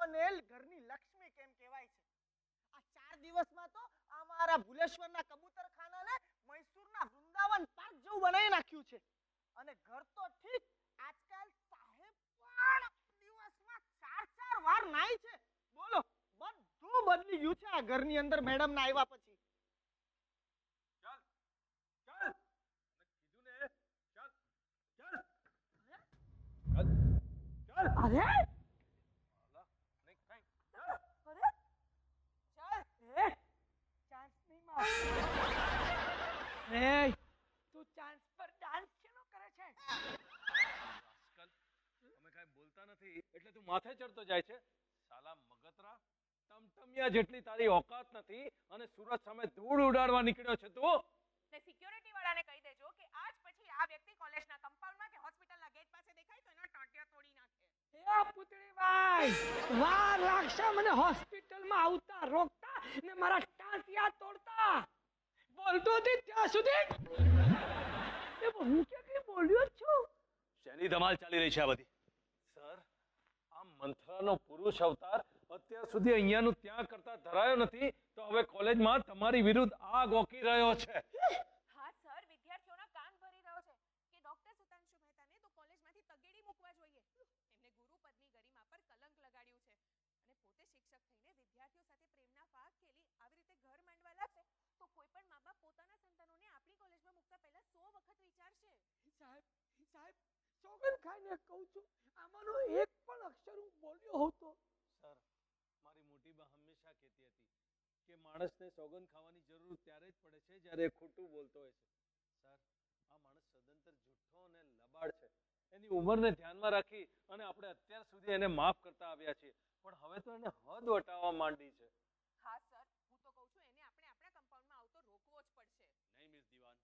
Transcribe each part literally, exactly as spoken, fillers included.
બનેલ ઘરની લક્ષ્મી કેમ કહેવાય છે. આ ચાર દિવસમાં તો અમારા ભુલેશ્વરના કબૂતરખાનાને મૈસૂરના વૃંદાવન પાર્ક જેવું બનાવી નાખ્યું છે. અને ઘર તો ઠીક, આજકાલ સાહેબ પણ દિવસમાં ચાર ચાર વાર નાઈ છે. બોલો, બધું બદલી ગયું છે આ ઘરની અંદર મેડમ ના આવ્યા પછી. ચાલ ચાલ, કીધું ને, ચાલ ચાલ ચાલ ચાલ. અરે હાલા નહીં કઈ ચાલ. અરે ચાલ એ ચાન્સ નહીં માર. એ તું ચાન્સ પર ડાન્સ કેનો કરે છે? આજકાલ અમે કાઈ બોલતા નથી એટલે તું માથે ચડતો જાય છે. સાલા મગતરા, ટમટમિયા જેટલી તારી औकात નથી અને સુરત સામે ધૂળ ઉડાડવા નીકળ્યો છે તું. ને સિક્યોરિટી વાળાને કહી દેજો કે આજ પછી આ વ્યક્તિ કોલેજના કમ્પાઉન્ડમાં કે હોસ્પિટલના ગેટ પાસે દેખાય તો એના ટાંટિયા તોડી નાખે. એ પુતળીભાઈ, વાર લાગશે મને હોસ્પિટલમાં આવતા રોકતા ને મારા ટાંટિયા તોડતા. બોલતો હતી ત્યાં સુધી એ હું કે કઈ બોલ્યો જ છું. શેની ધમાલ ચાલી રહી છે આ બધી? સર, આ મંથરાનો પુરુષ અવતાર અત્યાર સુધી અહીંયાનું ત્યાં કરતા ધરાયો નથી તો હવે કોલેજમાં તમારી વિરુદ્ધ આગ ઓકી રહ્યો છે. હા સર, વિદ્યાર્થીઓના કાન ભરી રહ્યો છે કે ડોક્ટર સુતાંશુ મહેતાને તો કોલેજમાંથી તગેડી મૂકવા જોઈએ. એમને ગુરુપદની ગરિમા પર કલંક લગાડ્યું છે અને પોતે શિક્ષક થઈને વિદ્યાર્થીઓ સાથે પ્રેમના પાક ખેલી આવી રીતે ઘર માંડવા લાગશે તો કોઈ પણ મા-બાપ પોતાના સંતાનોને આપણી કોલેજમાં મૂકતા પહેલા સો વખત વિચારશે. સાહેબ સાહેબ સોગન ખાઈને કહું છું, આમાંનો એક પણ અક્ષર હું બોલ્યો હોતો. સર, મારી મોટી બા હંમેશા કહેતી હતી કે માણસને સોગંદ ખાવાની જરૂર ત્યારે જ પડે છે જ્યારે એ ખોટું બોલતો હોય છે. સર, આ માણસ સદંતર જૂઠો અને લબાડ છે. એની ઉંમરને ધ્યાનમાં રાખી અને આપણે અત્યાર સુધી એને માફ કરતા આવ્યા છીએ, પણ હવે તો એને હદ વટાવવા માંડી છે. હા સર, હું તો કહું છું એને આપણે આપણા કમ્પાઉન્ડમાં આવતો રોકવો જ પડશે. નહીં મિસ દિવાન,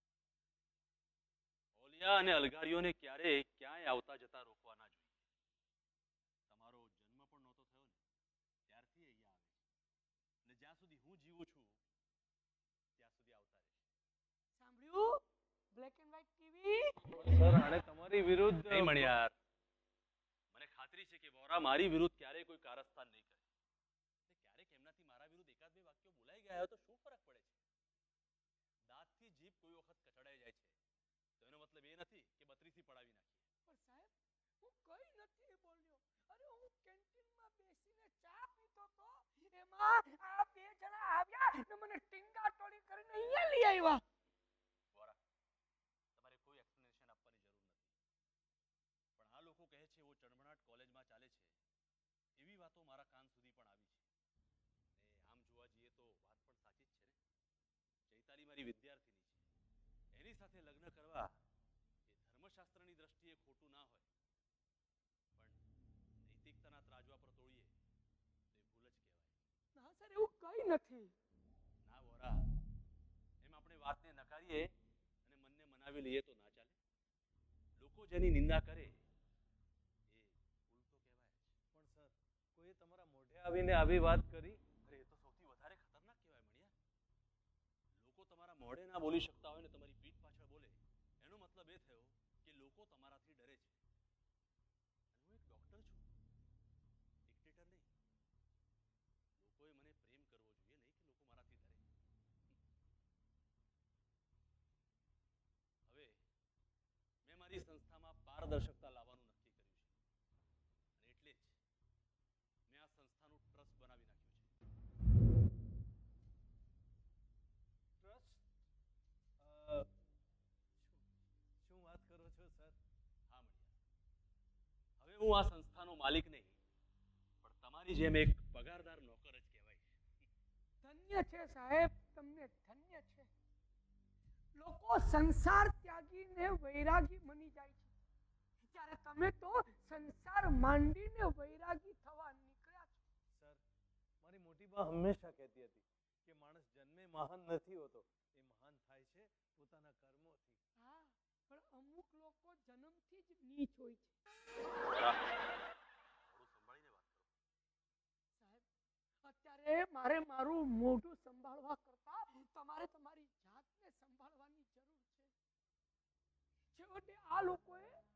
ઓલિયા અને અલગારીઓને ક્યારેય ક્યાંય આવતા જતા રોકવા ના જોઈએ. તમારો જન્મ પણ નહોતો થયો ને ત્યારથી અહીંયા આવે છે અને જ્યાં સુધી હું જીવું છું ત્યાં સુધી આવતા રહેશે. સાંભળ્યું? Black and white TV. Sir, આને તમારી વિરુદ્ધ નહીં મણિયાર. મને ખાતરી છે કે વોરા મારી વિરુદ્ધ ક્યારેય કોઈ કારસ્તાન નહીં કરે. એટલે ક્યારેક એમનાથી મારા વિરુદ્ધ એકાદ બે વાક્યો બોલાઈ ગયા હોય તો શું ફરક પડે છે? દાંતથી જીભ કોઈ વખત કચડાઈ જાય છે તો એનો મતલબ એ નથી કે બત્રીસથી પડાવી નાખીએ. પણ સાહેબ, હું કઈ નથી બોલ્યો. અરે હું કેન્ટીનમાં બેસીને ચા પીતો તો, એમાં આ બે જણા આવ્યા ને મને ટીંગા ટોળી કરીને અહીંયા લઈ આવ્યા. વોરા, તમારે કોઈ એક્સપ્લેનેશન આપવાની જરૂર નથી. પણ આ લોકો કહે છે એવો ચણમણાટ કોલેજમાં ચાલે છે એવી વાતો મારા કાન સુધી પણ આવી છે. ને આમ જોવા જઈએ તો વાત પણ સાચી જ છે ને. ચૈતાલી મારી વિદ્યાર્થીની છે, એની સાથે લગ્ન કરવા એ ધર્મશાસ્ત્રની દ્રષ્ટિએ ખોટું ના હોય, પણ નૈતિકતાના ત્રાજવા પર તોડીએ તો એ ભૂલ જ કહેવાય. ના સર, એવું કઈ નથી. ના વોરા, એમ આપણે વાતને નકારીએ અને મનને મનાવી લઈએ તો ના ચાલે. લોકો જેની નિંદા કરે એ ભૂલ તો કહેવાય જ. પણ સર, કોઈએ તમારા મોઢે આવીને આવી વાત કરી, અરે એ તો સૌથી વધારે ખતરનાક કહેવાય મણિયાર. લોકો તમારા મોઢે ના બોલી શકતા હોય ને તમારી પીઠ પાછળ બોલે, એનો મતલબ એ થયો કે લોકો તમારાથી ડરે છે. અને હું એક ડોક્ટર છું, ડિક્ટેટર નહીં. લોકોએ મને પ્રેમ કરવો જોઈએ, નહીં કે લોકો મારાથી ડરે. હવે મેં મારી સંસ્થામાં પારદર્શકતા લાવવાનું નક્કી કર્યું છે અને એટલે જ મેં આ સંસ્થાનું ટ્રસ્ટ બનાવી નાખ્યું છે. ટ્રસ્ટ? શું વાત કરો છો સર? હા મણિયાર, હવે હું આ સંસ્થાનો માલિક નહીં પણ તમારી જેમ એક પગારદાર નોકર જ કહેવાય. ધન્ય છે સાહેબ, તમને ધન્ય છે. લોકો સંસાર ત્યાગીને વૈરાગી બની જાય છે, ત્યારે તમે તો સંસાર માંડીને વૈરાગી થવા નીકળ્યા છો. સર, મારી મોટી બા હંમેશા કહેતી હતી કે માણસ જન્મે મહાન નથી હોતો, એ મહાન થાય છે પોતાના કર્મોથી. હા, પણ અમુક લોકો જન્મથી જ નીચ હોય છે. થોડું સંભાળીને વાત કરો. સાહેબ, અત્યારે મારે મારું મોઢું સંભાળવા કરતા તમારે તમારી જાતને સંભાળવાની જરૂર છે. છેવટે આ લોકોએ